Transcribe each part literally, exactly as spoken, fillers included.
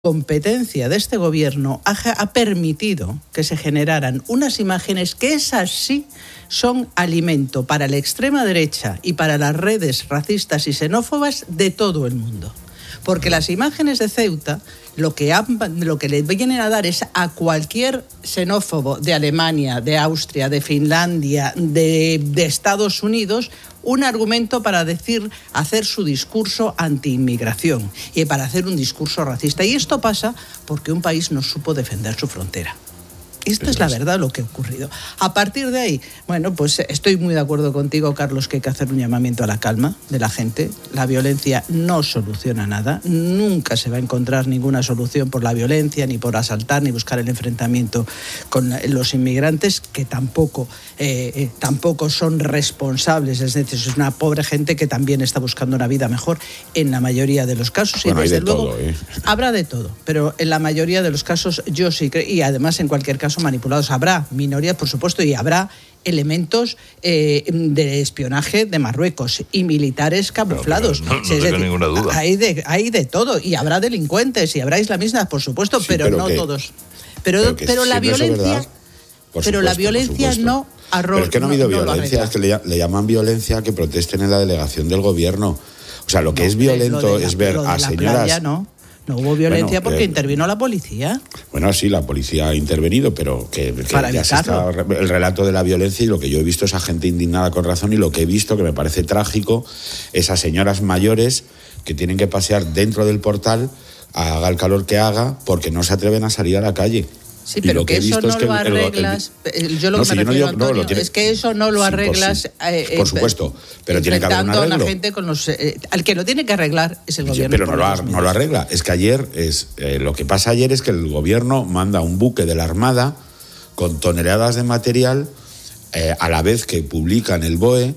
competencia de este gobierno ha, ha permitido que se generaran unas imágenes que esas sí son alimento para la extrema derecha y para las redes racistas y xenófobas de todo el mundo. Porque las imágenes de Ceuta lo que, han, lo que le vienen a dar es a cualquier xenófobo de Alemania, de Austria, de Finlandia, de, de Estados Unidos, un argumento para decir, hacer su discurso anti-inmigración y para hacer un discurso racista. Y esto pasa porque un país no supo defender su frontera. Esto es la verdad lo que ha ocurrido. A partir de ahí, bueno, pues estoy muy de acuerdo contigo, Carlos, que hay que hacer un llamamiento a la calma de la gente. La violencia no soluciona nada. Nunca se va a encontrar ninguna solución por la violencia, ni por asaltar, ni buscar el enfrentamiento con los inmigrantes, que tampoco, eh, eh, tampoco son responsables. Es decir, es una pobre gente que también está buscando una vida mejor en la mayoría de los casos. Bueno, y desde hay de luego, todo, ¿eh? Habrá de todo, pero en la mayoría de los casos yo sí creo, y además en cualquier caso manipulados. Habrá minorías, por supuesto, y habrá elementos eh, de espionaje de Marruecos y militares camuflados. No, no, no es tengo decir, ninguna duda. Hay de, hay de todo, y habrá delincuentes, y habrá islamistas, por supuesto, Sí, pero, pero no que, todos. Pero, pero, que pero la si no es violencia... verdad, por pero supuesto, la violencia no arroja. Pero es que no ha habido no, violencia, no es que le, le llaman violencia a que protesten en la delegación del gobierno. O sea, lo que no, es violento la, es ver a señoras... Playa, ¿no? No hubo violencia bueno, porque eh, intervino la policía. Bueno, sí, la policía ha intervenido, pero que, que ya se está el relato de la violencia, y lo que yo he visto es a gente indignada con razón, y lo que he visto, que me parece trágico, es a señoras mayores que tienen que pasear dentro del portal, haga el calor que haga, porque no se atreven a salir a la calle. Sí, pero que, que eso no es que lo arreglas. El, el, yo lo no, que si me refiero, digo, Antonio, no, tiene, es que eso no lo sí, arreglas. Por, sí, eh, por supuesto, pero tiene que haber un arreglo. A la gente con los, eh, al que lo tiene que arreglar es el sí, gobierno. Pero no lo, no lo arregla. Es que ayer, es eh, lo que pasa ayer es que el gobierno manda un buque de la Armada con toneladas de material, eh, a la vez que publica en el B O E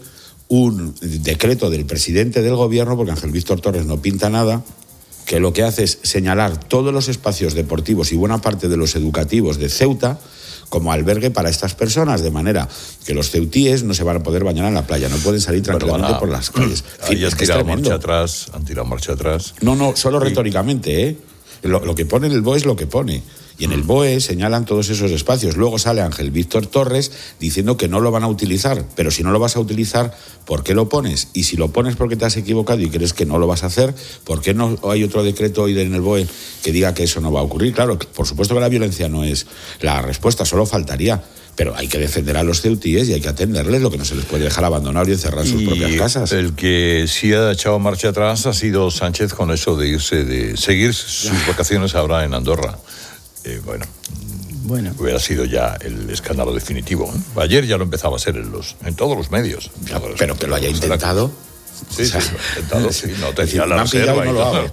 un decreto del presidente del gobierno, porque Ángel Víctor Torres no pinta nada, que lo que hace es señalar todos los espacios deportivos y buena parte de los educativos de Ceuta como albergue para estas personas, de manera que los ceutíes no se van a poder bañar en la playa, no pueden salir tranquilamente a, por las calles. En fin, es que tirado marcha atrás, han tirado marcha atrás. No, no, solo sí. retóricamente, ¿eh? Lo, lo que pone en el B O E es lo que pone. Y en el B O E señalan todos esos espacios. Luego sale Ángel Víctor Torres diciendo que no lo van a utilizar. Pero si no lo vas a utilizar, ¿por qué lo pones? Y si lo pones porque te has equivocado y crees que no lo vas a hacer, ¿por qué no hay otro decreto hoy en el B O E que diga que eso no va a ocurrir? Claro, por supuesto que la violencia no es la respuesta, solo faltaría. Pero hay que defender a los ceutíes y hay que atenderles, lo que no se les puede dejar abandonar y encerrar en sus y propias casas. El que sí ha echado marcha atrás ha sido Sánchez con eso de irse, de seguir sus vacaciones ahora en Andorra. Eh, bueno, bueno, hubiera sido ya el escándalo definitivo, ¿eh? Ayer ya lo empezaba a ser en, los, en todos los medios. Ya, pero que lo haya intentado. Sí, sí, lo ha intentado, sí, no tenía la reserva. No lo hago.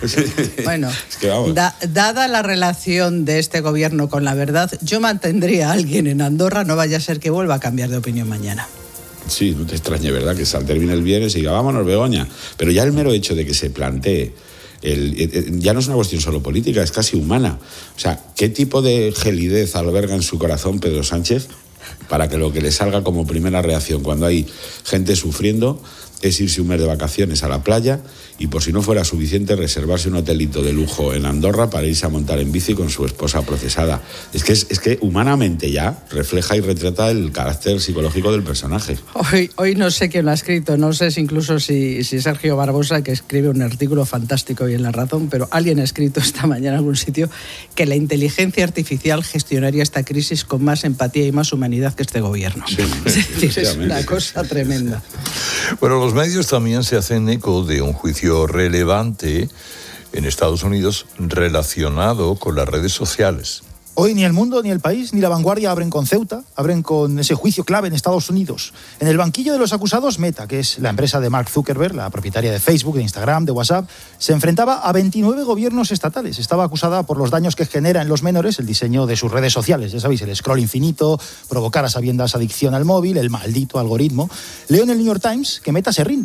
Bueno, es que da, dada la relación de este gobierno con la verdad, yo mantendría a alguien en Andorra, no vaya a ser que vuelva a cambiar de opinión mañana. Sí, no te extrañe, ¿verdad? Que Sal termine el viernes y diga, vámonos, Begoña. Pero ya el mero hecho de que se plantee El, el, ya no es una cuestión solo política, es casi humana. O sea, ¿qué tipo de gelidez alberga en su corazón Pedro Sánchez para que lo que le salga como primera reacción cuando hay gente sufriendo es irse un mes de vacaciones a la playa y, por si no fuera suficiente, reservarse un hotelito de lujo en Andorra para irse a montar en bici con su esposa procesada? Es que, es, es que humanamente ya refleja y retrata el carácter psicológico del personaje. Hoy, hoy no sé quién lo ha escrito, no sé si incluso si, si Sergio Barbosa, que escribe un artículo fantástico hoy en La Razón, pero alguien ha escrito esta mañana en algún sitio que la inteligencia artificial gestionaría esta crisis con más empatía y más humanidad que este gobierno. Sí, es decir, es una cosa tremenda. Bueno, los medios también se hacen eco de un juicio relevante en Estados Unidos relacionado con las redes sociales. Hoy ni El Mundo, ni El País, ni La Vanguardia abren con Ceuta, abren con ese juicio clave en Estados Unidos. En el banquillo de los acusados, Meta, que es la empresa de Mark Zuckerberg, la propietaria de Facebook, de Instagram, de WhatsApp, se enfrentaba a veintinueve gobiernos estatales. Estaba acusada por los daños que genera en los menores el diseño de sus redes sociales. Ya sabéis, el scroll infinito, provocar a sabiendas adicción al móvil, el maldito algoritmo. Leo en el New York Times que Meta se rinde.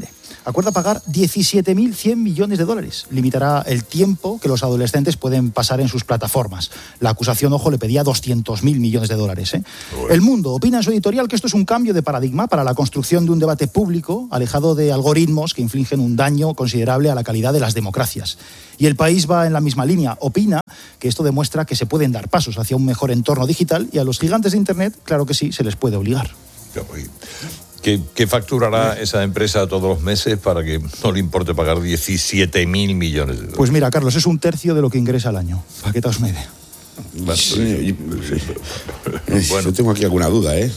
acuerda pagar diecisiete mil cien millones de dólares. Limitará el tiempo que los adolescentes pueden pasar en sus plataformas. La acusación, ojo, le pedía doscientos mil millones de dólares. ¿eh? Bueno. El Mundo opina en su editorial que esto es un cambio de paradigma para la construcción de un debate público alejado de algoritmos que infligen un daño considerable a la calidad de las democracias. Y El País va en la misma línea. Opina que esto demuestra que se pueden dar pasos hacia un mejor entorno digital y a los gigantes de Internet, claro que sí, se les puede obligar. ¿Qué, qué facturará esa empresa todos los meses para que no le importe pagar diecisiete mil millones de dólares? Pues mira, Carlos, es un tercio de lo que ingresa al año. ¿Para qué te os mede? Sí, bueno. Yo tengo aquí alguna duda, ¿eh?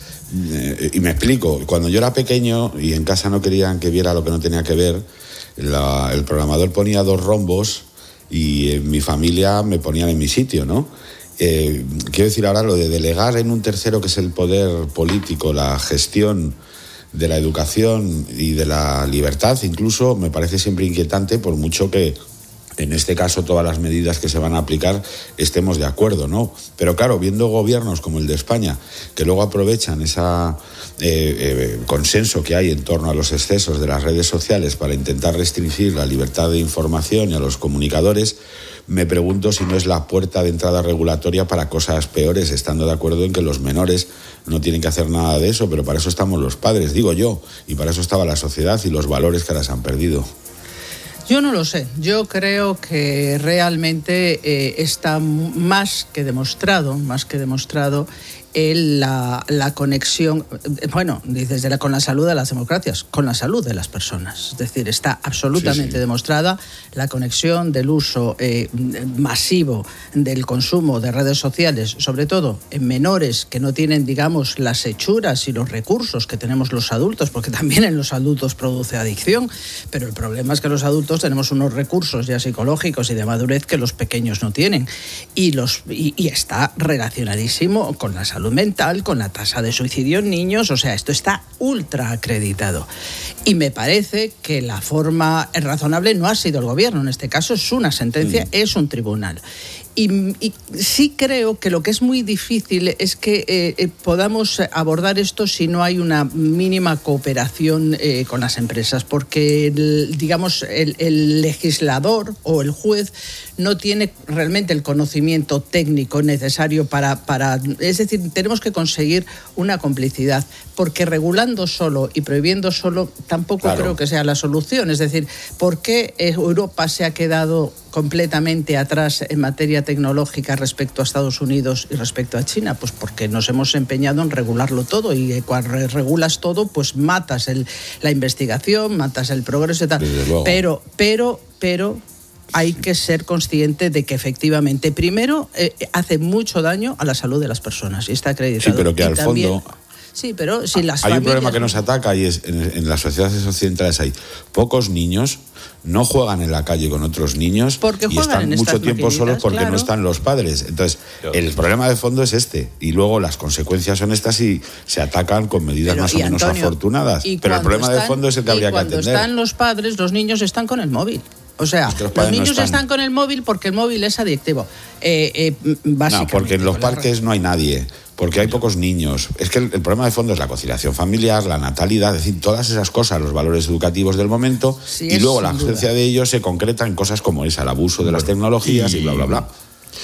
Y me explico. Cuando yo era pequeño y en casa no querían que viera lo que no tenía que ver, la, el programador ponía dos rombos y en mi familia me ponían en mi sitio, ¿no? Eh, quiero decir ahora lo de delegar en un tercero, que es el poder político, la gestión de la educación y de la libertad, incluso me parece siempre inquietante, por mucho que en este caso todas las medidas que se van a aplicar estemos de acuerdo, ¿no? Pero claro, viendo gobiernos como el de España, que luego aprovechan ese eh, eh, consenso que hay en torno a los excesos de las redes sociales para intentar restringir la libertad de información y a los comunicadores, me pregunto si no es la puerta de entrada regulatoria para cosas peores, estando de acuerdo en que los menores no tienen que hacer nada de eso, pero para eso estamos los padres, digo yo, y para eso estaba la sociedad y los valores que ahora se han perdido. Yo no lo sé. Yo creo que realmente eh, está más que demostrado, más que demostrado el, la, la conexión, bueno, dices de la, con la salud de las democracias, con la salud de las personas. Es decir, está absolutamente sí, sí. demostrada la conexión del uso eh, masivo del consumo de redes sociales, sobre todo en menores que no tienen, digamos, las hechuras y los recursos que tenemos los adultos, porque también en los adultos produce adicción, pero el problema es que los adultos tenemos unos recursos ya psicológicos y de madurez que los pequeños no tienen. Y, los, y, y está relacionadísimo con la salud mental, con la tasa de suicidio en niños, o sea, esto está ultra acreditado. Y me parece que la forma razonable no ha sido el gobierno, en este caso es una sentencia, mm. es un tribunal. Y, y sí creo que lo que es muy difícil es que eh, podamos abordar esto si no hay una mínima cooperación eh, con las empresas, porque el, digamos el, el legislador o el juez no tiene realmente el conocimiento técnico necesario para, para es decir, tenemos que conseguir una complicidad, porque regulando solo y prohibiendo solo tampoco claro. creo que sea la solución. Es decir, ¿por qué Europa se ha quedado completamente atrás en materia tecnológica respecto a Estados Unidos y respecto a China? Pues porque nos hemos empeñado en regularlo todo, y cuando regulas todo, pues matas el, la investigación, matas el progreso y tal. Pero, pero, pero hay que ser consciente de que efectivamente, primero, eh, hace mucho daño a la salud de las personas, y está acreditado. Sí, pero que y al también, fondo... Sí, pero si las hay familias... un problema que nos ataca, y es en, en las sociedades occidentales hay pocos niños, no juegan en la calle con otros niños porque y están mucho tiempo solos porque claro. no están los padres. Entonces, claro. el problema de fondo es este, y luego las consecuencias son estas y se atacan con medidas pero, más o menos Antonio, afortunadas. Pero el problema están, de fondo es el que habría que atender. Cuando están los padres, los niños están con el móvil. O sea, es que los, los niños no están. están con el móvil porque el móvil es adictivo. Eh, eh, básicamente. No, porque en los parques no hay nadie. Porque hay pocos niños. Es que el, el problema de fondo es la conciliación familiar, la natalidad, es decir, todas esas cosas, los valores educativos del momento, sí, y luego la ausencia duda. de ellos se concreta en cosas como esa, el abuso de las tecnologías y, y bla, bla, bla.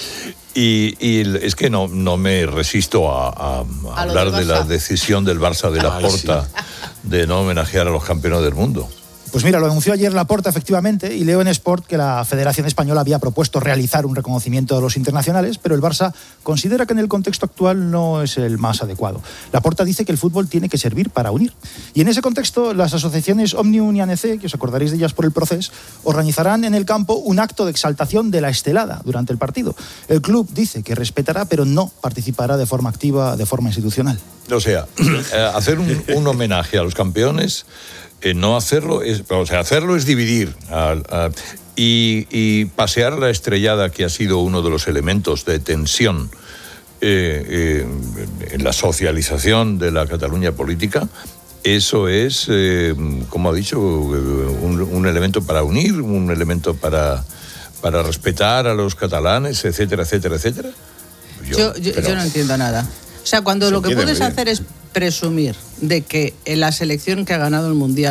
Y, y es que no, no me resisto a, a, a hablar de la decisión del Barça de Laporta sí. de no homenajear a los campeones del mundo. Pues mira, lo anunció ayer Laporta, efectivamente, y leo en Sport que la Federación Española había propuesto realizar un reconocimiento de los internacionales, pero el Barça considera que en el contexto actual no es el más adecuado. Laporta dice que el fútbol tiene que servir para unir. Y en ese contexto, las asociaciones Òmnium y A N C, que os acordaréis de ellas por el proceso, organizarán en el campo un acto de exaltación de la estelada durante el partido. El club dice que respetará, pero no participará de forma activa, de forma institucional. O sea, hacer un, un homenaje a los campeones... Eh, no hacerlo es, o sea, hacerlo es dividir a, a, y, y pasear la estrellada, que ha sido uno de los elementos de tensión eh, eh, en la socialización de la Cataluña política. Eso es, eh, como ha dicho, un, un elemento para unir, un elemento para, para respetar a los catalanes, etcétera, etcétera, etcétera. Yo, yo, yo, pero... yo no entiendo nada. O sea, cuando lo que puedes hacer es presumir de que la selección que ha ganado el Mundial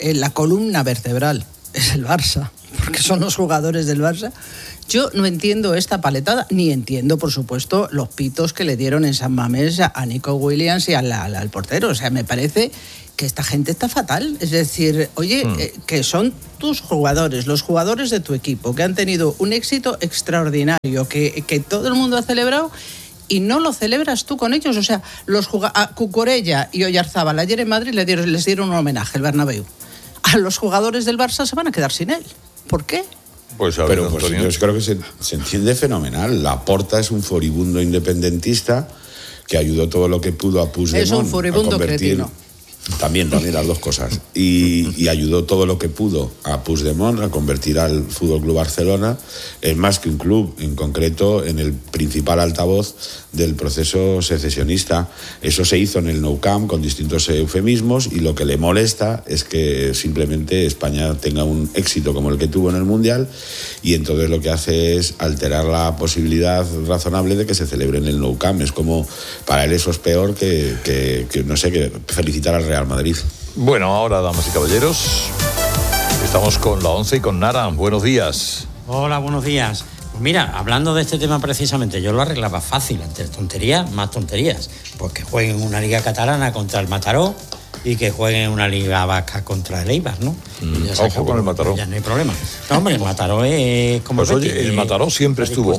eh, la columna vertebral es el Barça, porque son los jugadores del Barça. Yo no entiendo esta paletada, ni entiendo, por supuesto, los pitos que le dieron en San Mamés a Nico Williams y al, al, al portero. O sea, me parece que esta gente está fatal. Es decir, oye, mm. eh, que son tus jugadores, los jugadores de tu equipo, que han tenido un éxito extraordinario, que, que todo el mundo ha celebrado, y no lo celebras tú con ellos. O sea, los jug- a Cucurella y Oyarzábal ayer en Madrid les dieron, les dieron un homenaje, el Bernabéu. A los jugadores del Barça se van a quedar sin él. ¿Por qué? Pues a ver, Pero pues, yo creo que se, se entiende fenomenal. Laporta es un furibundo independentista que ayudó todo lo que pudo a Puigdemont. Es un furibundo cretino. También, también las dos cosas. Y, y ayudó todo lo que pudo a Puigdemont a convertir al Fútbol Club Barcelona en más que un club, en concreto en el principal altavoz del proceso secesionista. Eso se hizo en el Nou Camp con distintos eufemismos, y lo que le molesta es que simplemente España tenga un éxito como el que tuvo en el Mundial, y entonces lo que hace es alterar la posibilidad razonable de que se celebre en el Nou Camp. Es como, para él eso es peor que, que, que no sé, que felicitar al Real Madrid. Bueno, ahora, damas y caballeros, estamos con la once y con Nara. Buenos días. Hola, buenos días. Pues mira, hablando de este tema precisamente, yo lo arreglaba fácil. Ante tonterías, más tonterías. Pues que jueguen una liga catalana contra el Mataró y que jueguen una liga vasca contra el Eibar, ¿no? Mm, ojo acabó, con el Mataró. Ya no hay problema. No, hombre, el Mataró es como... Pues el, oye, el Mataró siempre estuvo,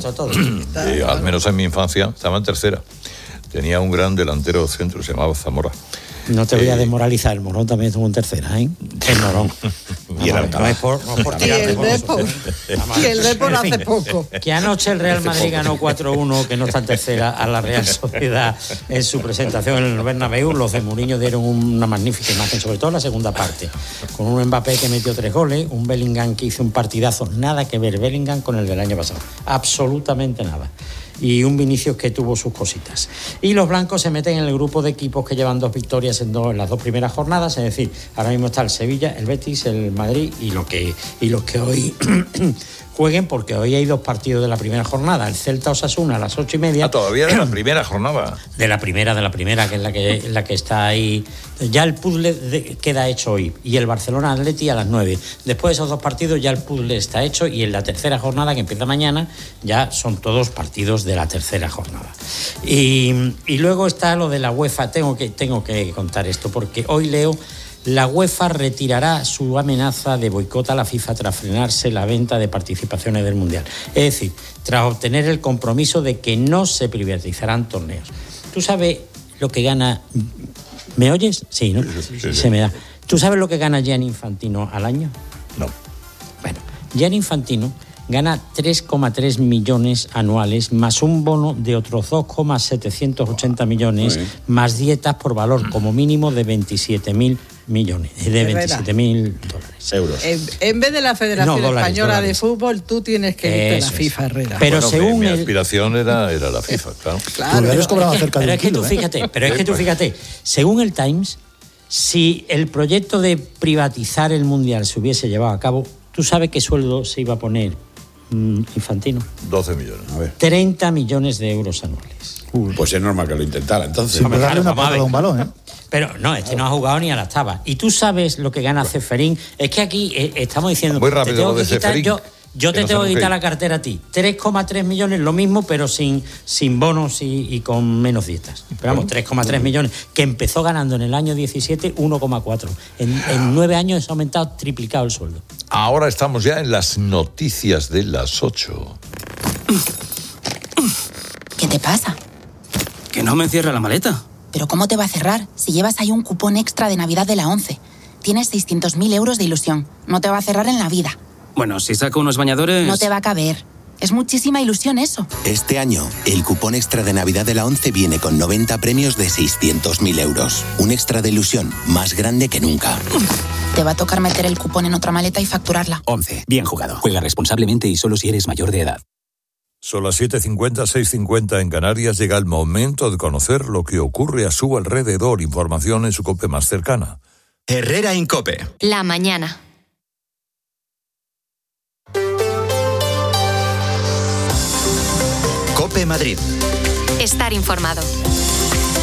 eh, al menos en mi infancia, estaba en tercera. Tenía un gran delantero centro, se llamaba Zamora. No te voy a eh, desmoralizar, el Morón también estuvo en tercera, ¿eh? El Morón. Y el no es por, no es por y el Depor. Y el Depor hace poco. Que anoche el Real Madrid ganó cuatro uno, que no está en tercera, a la Real Sociedad en su presentación en el Bernabéu. Los de Mourinho dieron una magnífica imagen, sobre todo en la segunda parte, con un Mbappé que metió tres goles, un Bellingham que hizo un partidazo, nada que ver Bellingham con el del año pasado, absolutamente nada. Y un Vinicius que tuvo sus cositas. Y los blancos se meten en el grupo de equipos que llevan dos victorias en, dos, en las dos primeras jornadas, es decir, ahora mismo está el Sevilla, el Betis, el Madrid y, lo que, y los que hoy jueguen, porque hoy hay dos partidos de la primera jornada, el Celta Osasuna a las ocho y media. Ah, todavía de la primera jornada. De la primera, de la primera, que es la que, la que está ahí. Ya el puzzle de, queda hecho hoy. Y el Barcelona Atleti a las nueve. Después de esos dos partidos ya el puzzle está hecho, y en la tercera jornada, que empieza mañana, ya son todos partidos de la tercera jornada. Y, y luego está lo de la UEFA. Tengo que, tengo que contar esto, porque hoy leo: la UEFA retirará su amenaza de boicot a la FIFA tras frenarse la venta de participaciones del Mundial. Es decir, tras obtener el compromiso de que no se privatizarán torneos. ¿Tú sabes lo que gana? ¿Me oyes? Sí, ¿no? Sí, sí, sí. Se me da. ¿Tú sabes lo que gana Gianni Infantino al año? No. Bueno, Gianni Infantino gana tres coma tres millones anuales, más un bono de otros dos coma setecientos ochenta millones, más dietas por valor como mínimo de veintisiete mil millones, de veintisiete mil dólares. Euros. En, en vez de la Federación No, dólares, Española dólares. de Fútbol, tú tienes que irte Eso a la es. FIFA, Herrera. Pero Bueno, según mi, mi el- aspiración era, era la FIFA, claro. Claro, Pulgares cobraba es que- cerca de pero un es que kilo, tú ¿eh? fíjate, pero es que tú fíjate, según el Times, si el proyecto de privatizar el Mundial se hubiese llevado a cabo, ¿tú sabes qué sueldo se iba a poner mmm, Infantino? doce millones. A ver. treinta millones de euros anuales. Pues es normal que lo intentara, entonces. Sin Hombre, darle claro, una vamos a patada a un balón, ¿eh? Pero no, este no ha jugado ni a las tabas. Y tú sabes lo que gana Ceferín. Es que aquí eh, estamos diciendo... Muy te rápido tengo lo de que quitar- Ceferín, Yo, yo que te no tengo se que quitar enoje. la cartera a ti. tres coma tres millones, lo mismo, pero sin, sin bonos y, y con menos dietas. Pero vamos, tres coma tres millones, que empezó ganando en el año diecisiete uno coma cuatro. En, en nueve años ha aumentado, triplicado el sueldo. Ahora estamos ya en las noticias de las ocho. ¿Qué te pasa? Que no me cierra la maleta. ¿Pero cómo te va a cerrar si llevas ahí un cupón extra de Navidad de la ONCE? Tienes seiscientos mil euros de ilusión. No te va a cerrar en la vida. Bueno, si saco unos bañadores... No te va a caber. Es muchísima ilusión eso. Este año, el cupón extra de Navidad de la ONCE viene con noventa premios de seiscientos mil euros. Un extra de ilusión más grande que nunca. Te va a tocar meter el cupón en otra maleta y facturarla. ONCE. Bien jugado. Juega responsablemente y solo si eres mayor de edad. Son las siete cincuenta, seis cincuenta en Canarias. Llega el momento de conocer lo que ocurre a su alrededor. Información en su COPE más cercana. Herrera Incope. La mañana. Cope Madrid. Estar informado.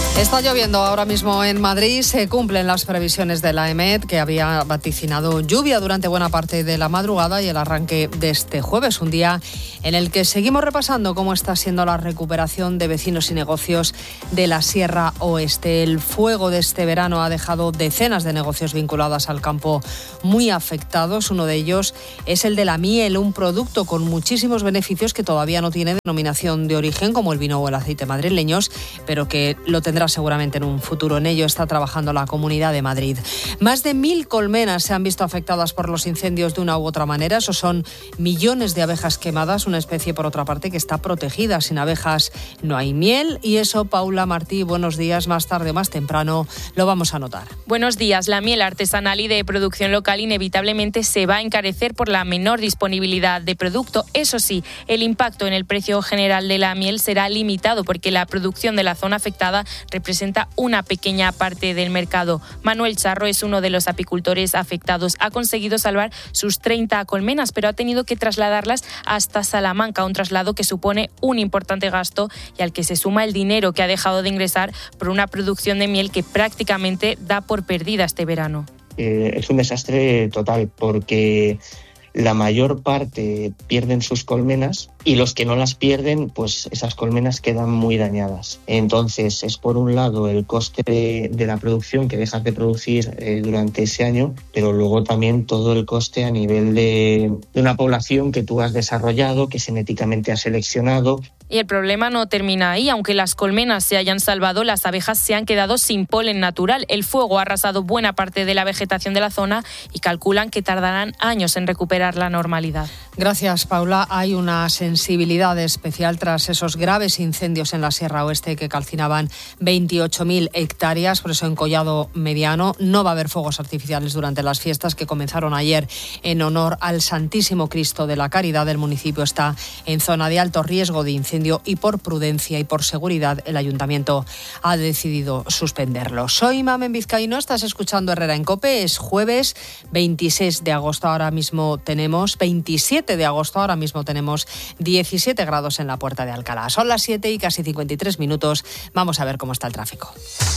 Está lloviendo ahora mismo en Madrid. Se cumplen las previsiones de la EMET, que había vaticinado lluvia durante buena parte de la madrugada y el arranque de este jueves, un día en el que seguimos repasando cómo está siendo la recuperación de vecinos y negocios de la Sierra Oeste. El fuego de este verano ha dejado decenas de negocios vinculados al campo muy afectados. Uno de ellos es el de la miel, un producto con muchísimos beneficios que todavía no tiene denominación de origen, como el vino o el aceite madrileños, pero que lo tendrá seguramente en un futuro. En ello está trabajando la Comunidad de Madrid. Más de mil colmenas se han visto afectadas por los incendios de una u otra manera. Eso son millones de abejas quemadas, una especie, por otra parte, que está protegida. Sin abejas no hay miel y eso, Paula Martí, buenos días. Más tarde o más temprano lo vamos a notar. Buenos días. La miel artesanal y de producción local inevitablemente se va a encarecer por la menor disponibilidad de producto. Eso sí, el impacto en el precio general de la miel será limitado porque la producción de la zona afectada representa una pequeña parte del mercado. Manuel Charro es uno de los apicultores afectados. Ha conseguido salvar sus treinta colmenas, pero ha tenido que trasladarlas hasta Salamanca, un traslado que supone un importante gasto y al que se suma el dinero que ha dejado de ingresar por una producción de miel que prácticamente da por perdida este verano. Eh, es un desastre total porque la mayor parte pierden sus colmenas y los que no las pierden, pues esas colmenas quedan muy dañadas. Entonces es por un lado el coste de, de la producción que dejas de producir eh, durante ese año, pero luego también todo el coste a nivel de, de una población que tú has desarrollado, que genéticamente has seleccionado. Y el problema no termina ahí. Aunque las colmenas se hayan salvado, las abejas se han quedado sin polen natural. El fuego ha arrasado buena parte de la vegetación de la zona y calculan que tardarán años en recuperar la normalidad. Gracias, Paula. Hay una sensibilidad especial tras esos graves incendios en la Sierra Oeste que calcinaban veintiocho mil hectáreas. Por eso en Collado Mediano no va a haber fuegos artificiales durante las fiestas que comenzaron ayer en honor al Santísimo Cristo de la Caridad. El municipio está en zona de alto riesgo de incendio y por prudencia y por seguridad el ayuntamiento ha decidido suspenderlo. Soy Mamen Vizcaíno, estás escuchando Herrera en COPE. Es jueves veintiséis de agosto, ahora mismo tenemos veintisiete de agosto, ahora mismo tenemos diecisiete grados en la Puerta de Alcalá. Son las siete y casi cincuenta y tres minutos. Vamos a ver cómo está el tráfico.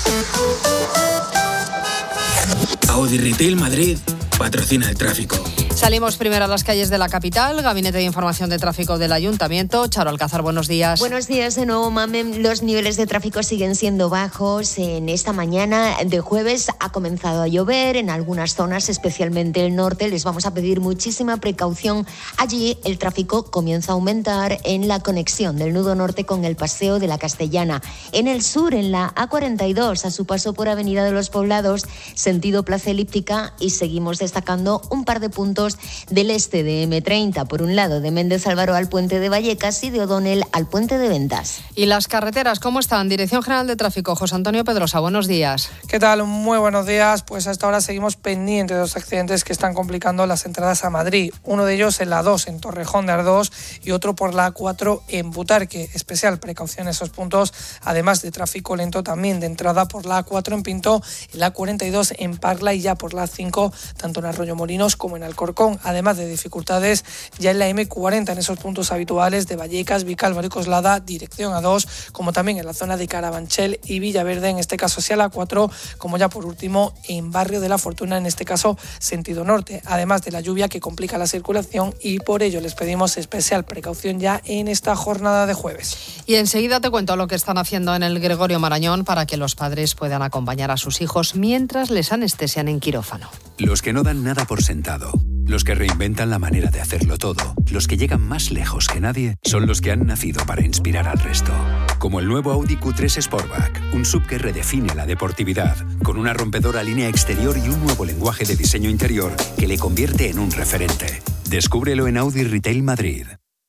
Audi Retail Madrid patrocina el tráfico. Salimos primero a las calles de la capital. Gabinete de Información de Tráfico del Ayuntamiento. Charo Alcázar, buenos días. Buenos días de nuevo, Mamen. Los niveles de tráfico siguen siendo bajos. En esta mañana de jueves ha comenzado a llover en algunas zonas, especialmente el norte. Les vamos a pedir muchísima precaución. Allí el tráfico comienza a aumentar en la conexión del nudo norte con el Paseo de la Castellana. En el sur, en la A cuarenta y dos, a su paso por Avenida de los Poblados, sentido Plaza Elíptica, y seguimos destacando un par de puntos del este de eme treinta, por un lado de Méndez Álvaro al puente de Vallecas y de O'Donnell al puente de Ventas. ¿Y las carreteras cómo están? Dirección General de Tráfico, José Antonio Pedrosa, buenos días. ¿Qué tal? Muy buenos días. Pues hasta ahora seguimos pendientes de los accidentes que están complicando las entradas a Madrid. Uno de ellos en la dos, en Torrejón de Ardós, y otro por la A cuatro en Butarque. Especial precaución en esos puntos, además de tráfico lento también de entrada por la A cuatro en Pinto, en la A cuarenta y dos en Parla y ya por la A cinco, tanto en Arroyo Molinos como en Alcorcón. Además de dificultades ya en la eme cuarenta, en esos puntos habituales de Vallecas, Vicálvaro y Coslada, dirección A dos, como también en la zona de Carabanchel y Villaverde, en este caso hacia la A cuatro, como ya por último en Barrio de la Fortuna, en este caso sentido norte. Además de la lluvia que complica la circulación y por ello les pedimos especial precaución ya en esta jornada de jueves. Y enseguida te cuento lo que están haciendo en el Gregorio Marañón para que los padres puedan acompañar a sus hijos mientras les anestesian en quirófano. Los que no dan nada por sentado, los que reinventan la manera de hacerlo todo, los que llegan más lejos que nadie, son los que han nacido para inspirar al resto. Como el nuevo Audi Q tres Sportback, un sub que redefine la deportividad, con una rompedora línea exterior y un nuevo lenguaje de diseño interior que le convierte en un referente. Descúbrelo en Audi Retail Madrid.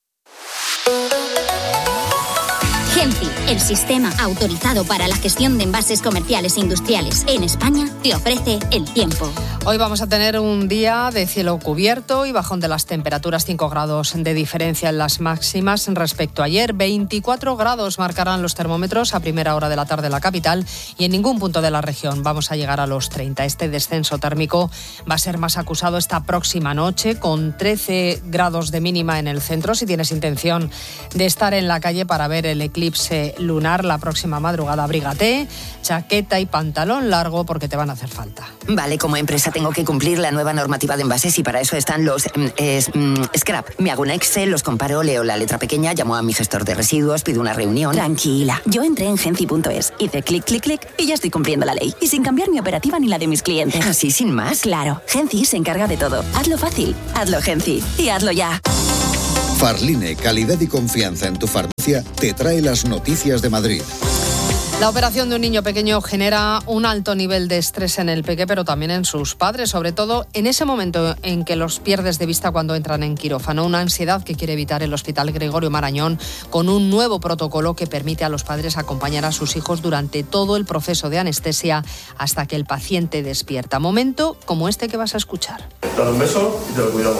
Genfi, el sistema autorizado para la gestión de envases comerciales e industriales en España, te ofrece el tiempo. Hoy vamos a tener un día de cielo cubierto y bajón de las temperaturas, cinco grados de diferencia en las máximas respecto a ayer. veinticuatro grados marcarán los termómetros a primera hora de la tarde en la capital y en ningún punto de la región vamos a llegar a los treinta. Este descenso térmico va a ser más acusado esta próxima noche, con trece grados de mínima en el centro. Si tienes intención de estar en la calle para ver el eclipse lunar. La próxima madrugada abrígate, chaqueta y pantalón largo porque te van a hacer falta. Vale, como empresa tengo que cumplir la nueva normativa de envases y para eso están los eh, scrap. Me hago un Excel, los comparo, leo la letra pequeña, llamo a mi gestor de residuos, pido una reunión. Tranquila, yo entré en genci punto es, hice clic, clic, clic y ya estoy cumpliendo la ley. Y sin cambiar mi operativa ni la de mis clientes. ¿Así sin más? Claro, Genci se encarga de todo. Hazlo fácil, hazlo Genci y hazlo ya. Farline, calidad y confianza en tu farmacia, te trae las noticias de Madrid. La operación de un niño pequeño genera un alto nivel de estrés en el peque, pero también en sus padres, sobre todo en ese momento en que los pierdes de vista cuando entran en quirófano. Una ansiedad que quiere evitar el Hospital Gregorio Marañón con un nuevo protocolo que permite a los padres acompañar a sus hijos durante todo el proceso de anestesia hasta que el paciente despierta. Momento como este que vas a escuchar. Dale un beso y te lo cuidamos.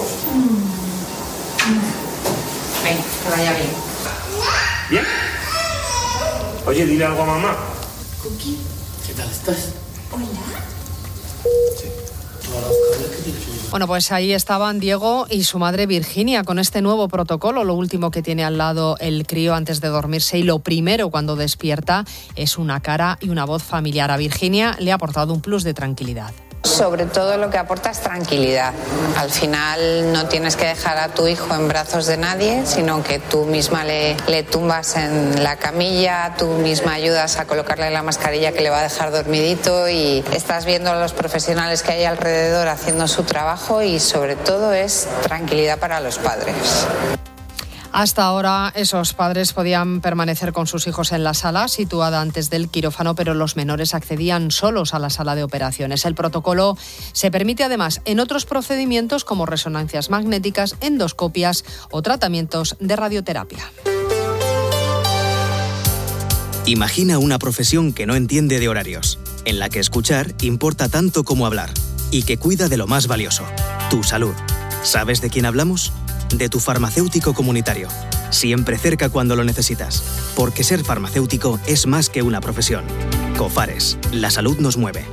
Venga, que vaya bien. ¿Bien? Oye, dile algo a mamá. Cookie, ¿qué tal estás? Hola. Sí. Bueno, pues ahí estaban Diego y su madre Virginia con este nuevo protocolo. Lo último que tiene al lado el crío antes de dormirse y lo primero cuando despierta es una cara y una voz familiar. A Virginia le ha aportado un plus de tranquilidad. Sobre todo lo que aporta es tranquilidad. Al final no tienes que dejar a tu hijo en brazos de nadie, sino que tú misma le, le tumbas en la camilla, tú misma ayudas a colocarle la mascarilla que le va a dejar dormidito y estás viendo a los profesionales que hay alrededor haciendo su trabajo y sobre todo es tranquilidad para los padres. Hasta ahora esos padres podían permanecer con sus hijos en la sala situada antes del quirófano, pero los menores accedían solos a la sala de operaciones. El protocolo se permite además en otros procedimientos como resonancias magnéticas, endoscopias o tratamientos de radioterapia. Imagina una profesión que no entiende de horarios, en la que escuchar importa tanto como hablar y que cuida de lo más valioso, tu salud. ¿Sabes de quién hablamos? De tu farmacéutico comunitario. Siempre cerca cuando lo necesitas. Porque ser farmacéutico es más que una profesión. Cofares, la salud nos mueve.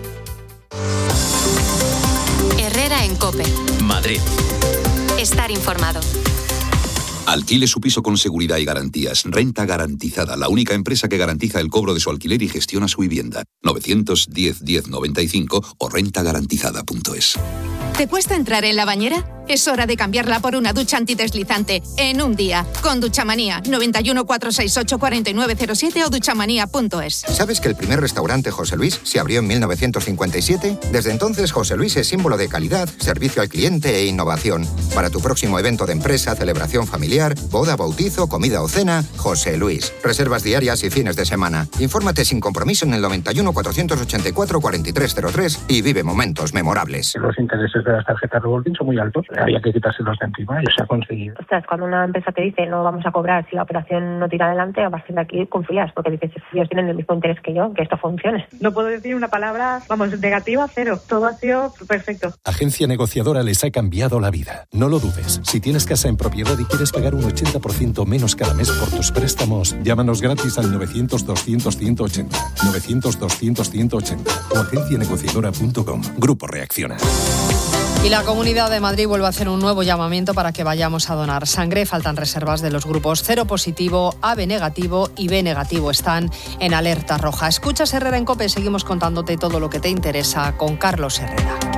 Herrera en COPE. Madrid. Estar informado. Alquile su piso con seguridad y garantías. Renta Garantizada, la única empresa que garantiza el cobro de su alquiler y gestiona su vivienda. novecientos diez diez noventa y cinco o renta garantizada punto es. ¿Te cuesta entrar en la bañera? Es hora de cambiarla por una ducha antideslizante en un día. Con Duchamanía, noventa y uno, cuatrocientos sesenta y ocho, cuarenta y nueve cero siete o duchamanía punto es. ¿Sabes que el primer restaurante José Luis se abrió en mil novecientos cincuenta y siete? Desde entonces, José Luis es símbolo de calidad, servicio al cliente e innovación. Para tu próximo evento de empresa, celebración familiar, boda, bautizo, comida o cena, José Luis. Reservas diarias y fines de semana. Infórmate sin compromiso en el noventa y uno, cuatrocientos ochenta y cuatro, cuarenta y tres cero tres y vive momentos memorables. Los intereses de las tarjetas revolving son muy altos. Había que quitárselos de encima y se ha conseguido. Ostras, cuando una empresa te dice no vamos a cobrar si la operación no tira adelante, a partir de aquí confías, porque dices, ellos tienen el mismo interés que yo, que esto funcione. No puedo decir una palabra, vamos, negativa, cero. Todo ha sido perfecto. Agencia Negociadora les ha cambiado la vida. No lo dudes. Si tienes casa en propiedad y quieres pagar un ochenta por ciento menos cada mes por tus préstamos, llámanos gratis al novecientos, doscientos, ciento ochenta. novecientos, doscientos, ciento ochenta o agencia negociadora punto com. Grupo Reacciona. Y la Comunidad de Madrid vuelve a hacer un nuevo llamamiento para que vayamos a donar sangre. Faltan reservas de los grupos cero positivo, A B negativo y B negativo. Están en alerta roja. Escuchas Herrera en COPE. Seguimos contándote todo lo que te interesa con Carlos Herrera.